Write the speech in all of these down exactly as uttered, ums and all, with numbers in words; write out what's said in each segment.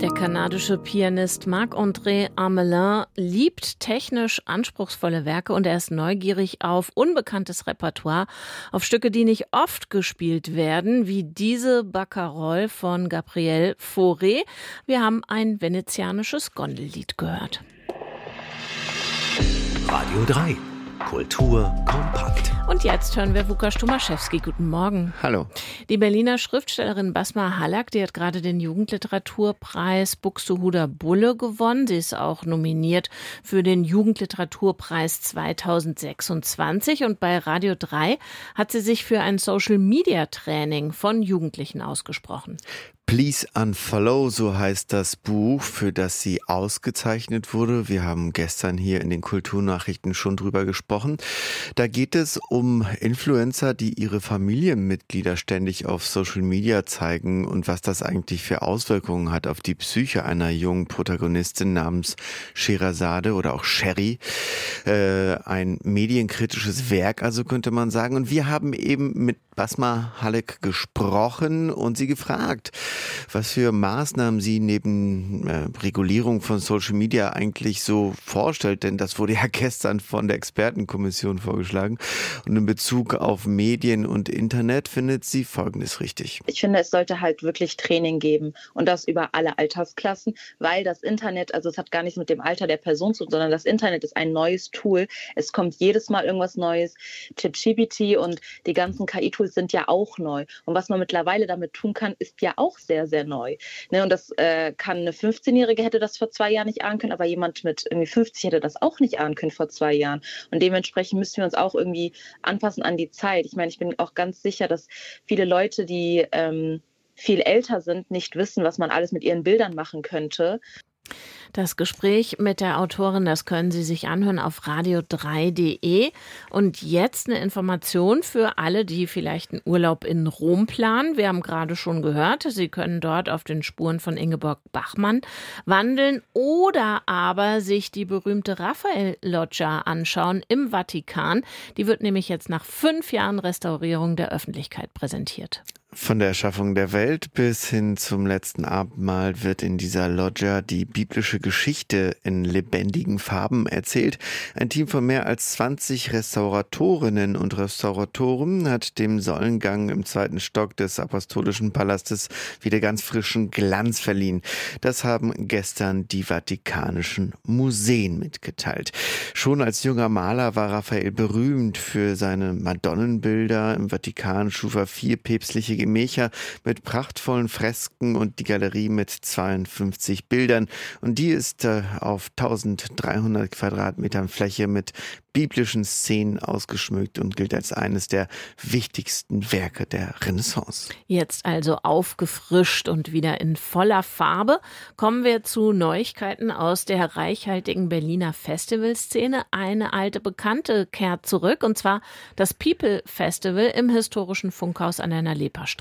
Der kanadische Pianist Marc-André Amelin liebt technisch anspruchsvolle Werke und er ist neugierig auf unbekanntes Repertoire, auf Stücke, die nicht oft gespielt werden, wie diese Barcarolle von Gabriel Fauré. Wir haben ein venezianisches Gondellied gehört. Radio drei. Kultur kompakt. Und jetzt hören wir Łukasz Tomaszewski. Guten Morgen. Hallo. Die Berliner Schriftstellerin Basma Hallak, die hat gerade den Jugendliteraturpreis Buxtehuder Bulle gewonnen. Sie ist auch nominiert für den Jugendliteraturpreis zweitausendsechsundzwanzig. Und bei Radio drei hat sie sich für ein Social-Media-Training von Jugendlichen ausgesprochen. Please Unfollow, so heißt das Buch, für das sie ausgezeichnet wurde. Wir haben gestern hier in den Kulturnachrichten schon drüber gesprochen. Da geht es um Influencer, die ihre Familienmitglieder ständig auf Social Media zeigen und was das eigentlich für Auswirkungen hat auf die Psyche einer jungen Protagonistin namens Scheherazade oder auch Sherry. Äh, ein medienkritisches Werk, also könnte man sagen. Und wir haben eben mit Basma Hallak gesprochen und sie gefragt, was für Maßnahmen sie neben äh, Regulierung von Social Media eigentlich so vorstellt, denn das wurde ja gestern von der Expertenkommission vorgeschlagen. Und in Bezug auf Medien und Internet findet sie Folgendes richtig. Ich finde, es sollte halt wirklich Training geben und das über alle Altersklassen, weil das Internet, also es hat gar nichts mit dem Alter der Person zu tun, sondern das Internet ist ein neues Tool. Es kommt jedes Mal irgendwas Neues. ChatGPT und die ganzen K I-Tools sind ja auch neu. Und was man mittlerweile damit tun kann, ist ja auch sehr, sehr neu. Ne, und das äh, kann eine fünfzehnjährige hätte das vor zwei Jahren nicht ahnen können, aber jemand mit irgendwie fünfzig hätte das auch nicht ahnen können vor zwei Jahren. Und dementsprechend müssen wir uns auch irgendwie anpassen an die Zeit. Ich meine, ich bin auch ganz sicher, dass viele Leute, die ähm, viel älter sind, nicht wissen, was man alles mit ihren Bildern machen könnte. Das Gespräch mit der Autorin, das können Sie sich anhören auf radio drei punkt de. Und jetzt eine Information für alle, die vielleicht einen Urlaub in Rom planen. Wir haben gerade schon gehört, Sie können dort auf den Spuren von Ingeborg Bachmann wandeln oder aber sich die berühmte Raphael-Loggia anschauen im Vatikan. Die wird nämlich jetzt nach fünf Jahren Restaurierung der Öffentlichkeit präsentiert. Von der Erschaffung der Welt bis hin zum letzten Abendmahl wird in dieser Loggia die biblische Geschichte in lebendigen Farben erzählt. Ein Team von mehr als zwanzig Restauratorinnen und Restauratoren hat dem Säulengang im zweiten Stock des Apostolischen Palastes wieder ganz frischen Glanz verliehen. Das haben gestern die Vatikanischen Museen mitgeteilt. Schon als junger Maler war Raphael berühmt für seine Madonnenbilder. Im Vatikan schuf er vier päpstliche Gemächer mit prachtvollen Fresken und die Galerie mit zweiundfünfzig Bildern. Und die ist äh, auf eintausenddreihundert Quadratmetern Fläche mit biblischen Szenen ausgeschmückt und gilt als eines der wichtigsten Werke der Renaissance. Jetzt also aufgefrischt und wieder in voller Farbe kommen wir zu Neuigkeiten aus der reichhaltigen Berliner Festivalszene. Eine alte Bekannte kehrt zurück, und zwar das People Festival im historischen Funkhaus an der Nalepa-Straße.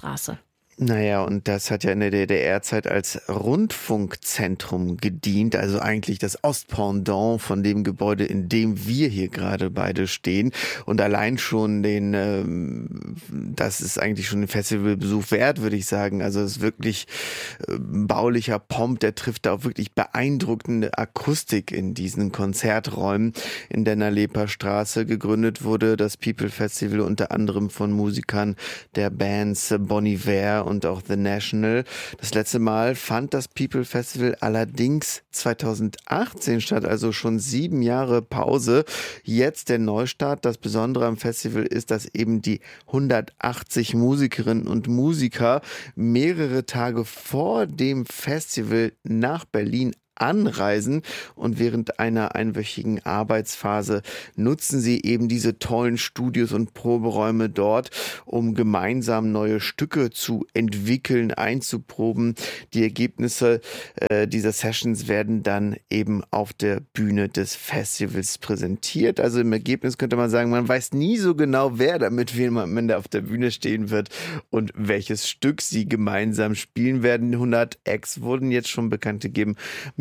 Naja, und das hat ja in der D D R-Zeit als Rundfunkzentrum gedient, also eigentlich das Ostpendant von dem Gebäude, in dem wir hier gerade beide stehen. Und allein schon den, ähm, das ist eigentlich schon ein Festivalbesuch wert, würde ich sagen. Also es ist wirklich äh, baulicher Pomp, der trifft da auch wirklich beeindruckende Akustik in diesen Konzerträumen in der Nalepa-Straße. Gegründet wurde das People Festival unter anderem von Musikern der Bands Bon Iver und auch The National. Das letzte Mal fand das People Festival allerdings zweitausendachtzehn statt, also schon sieben Jahre Pause. Jetzt der Neustart. Das Besondere am Festival ist, dass eben die hundertachtzig Musikerinnen und Musiker mehrere Tage vor dem Festival nach Berlin anreisen und während einer einwöchigen Arbeitsphase nutzen sie eben diese tollen Studios und Proberäume dort, um gemeinsam neue Stücke zu entwickeln, einzuproben. Die Ergebnisse äh, dieser Sessions werden dann eben auf der Bühne des Festivals präsentiert. Also im Ergebnis könnte man sagen, man weiß nie so genau, wer da mit wem am Ende auf der Bühne stehen wird und welches Stück sie gemeinsam spielen werden. hundert Acts wurden jetzt schon bekannt gegeben,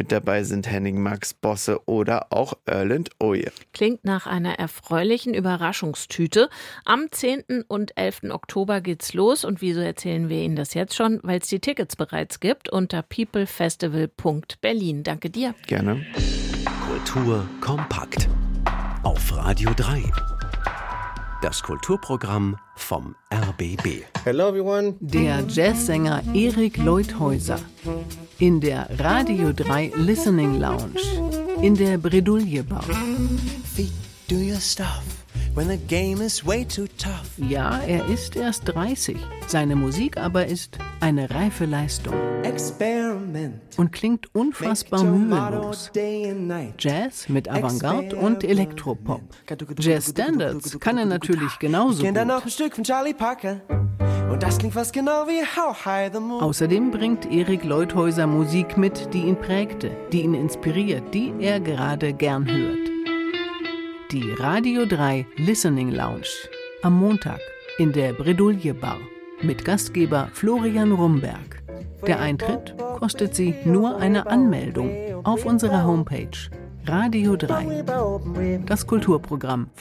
Mit dabei sind Henning Max, Bosse oder auch Erland Oye. Klingt nach einer erfreulichen Überraschungstüte. Am zehnten und elften Oktober geht's los. Und wieso erzählen wir Ihnen das jetzt schon? Weil es die Tickets bereits gibt unter peoplefestival punkt berlin. Danke dir. Gerne. Kultur kompakt. Auf Radio drei. Das Kulturprogramm vom R B B. Hello everyone. Der Jazzsänger Erik Leuthäuser in der Radio drei Listening Lounge in der Bredouille Bar. Do your stuff when the game is way too tough. Ja, er ist erst dreißig. Seine Musik aber ist eine reife Leistung Experiment. und klingt unfassbar mühelos. Jazz mit Avantgarde und Elektropop. Jazz-Standards kann er natürlich genauso Kennt dann noch gut. ein Stück von Charlie Parker. Und das klingt fast genau wie How High the Moon. Außerdem bringt Erik Leuthäuser Musik mit, die ihn prägte, die ihn inspiriert, die er gerade gern hört. Die Radio drei Listening Lounge am Montag in der Bredouille Bar mit Gastgeber Florian Rumberg. Der Eintritt kostet Sie nur eine Anmeldung auf unserer Homepage Radio drei. Das Kulturprogramm von